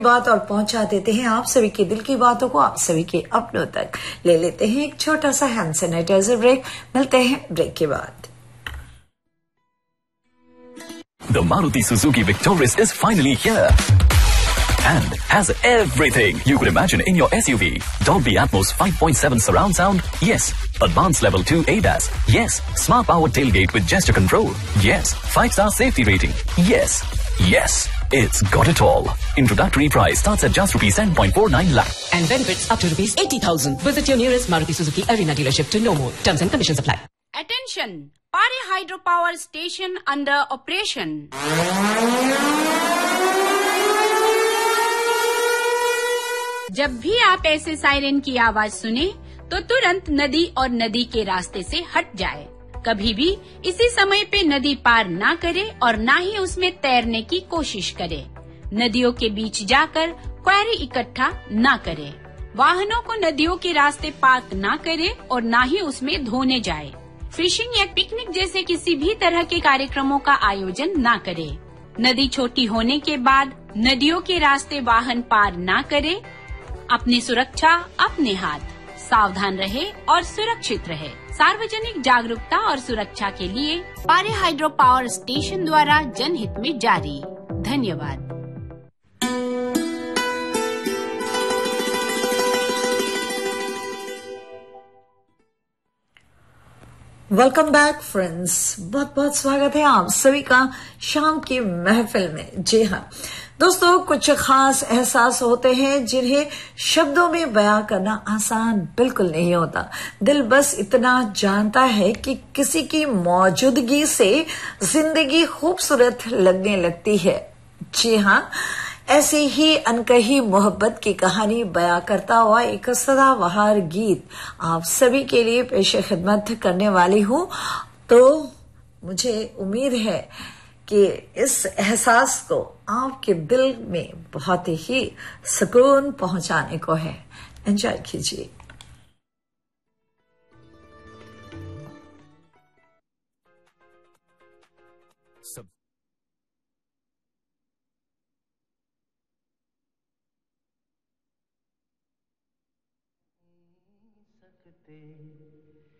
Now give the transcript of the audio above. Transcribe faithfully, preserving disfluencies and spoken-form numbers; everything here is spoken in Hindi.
बात और पहुंचा देते हैं आप सभी के दिल की बातों को आप सभी के अपनों तक। ले लेते हैं एक छोटा सा हैंड सैनिटाइजर ब्रेक। मिलते हैं ब्रेक के बाद। The Maruti Suzuki Victoris is finally here and has everything you could imagine in your S U V. Dolby Atmos five point seven surround sound, yes. Advanced Level two A D A S, yes. Smart powered tailgate with gesture control, yes. five star safety rating, yes. Yes, it's got it all. Introductory price starts at just rupees ten point four nine lakh. And benefits up to rupees eighty thousand. Visit your nearest Maruti Suzuki Arena dealership to know more. Terms and conditions apply. Attention! Pari Hydropower Station under operation. जब भी आप ऐसे सायरन की आवाज सुने तो तुरंत नदी और नदी के रास्ते से हट जाए। कभी भी इसी समय पे नदी पार ना करे और ना ही उसमें तैरने की कोशिश करे। नदियों के बीच जाकर क्वेरी इकट्ठा ना करे। वाहनों को नदियों के रास्ते पार्क ना करे और ना ही उसमें धोने जाए। फिशिंग या पिकनिक जैसे किसी भी तरह के कार्यक्रमों का आयोजन ना करे। नदी छोटी होने के बाद नदियों के रास्ते वाहन पार ना करे। अपनी सुरक्षा अपने हाथ, सावधान रहे और सुरक्षित रहे। सार्वजनिक जागरूकता और सुरक्षा के लिए पारी हाइड्रो पावर स्टेशन द्वारा जनहित में जारी। धन्यवाद। वेलकम बैक फ्रेंड्स, बहुत बहुत स्वागत है आप सभी का शाम की महफिल में। जी हाँ दोस्तों, कुछ खास एहसास होते हैं जिन्हें शब्दों में बयां करना आसान बिल्कुल नहीं होता। दिल बस इतना जानता है कि किसी की मौजूदगी से जिंदगी खूबसूरत लगने लगती है। जी हाँ, ऐसी ही अनकही मोहब्बत की कहानी बयां करता हुआ एक सदाबहार गीत आप सभी के लिए पेश खिदमत करने वाली हूँ। तो मुझे उम्मीद है कि इस एहसास को आपके दिल में बहुत ही सुकून पहुंचाने को है। एंजॉय कीजिए।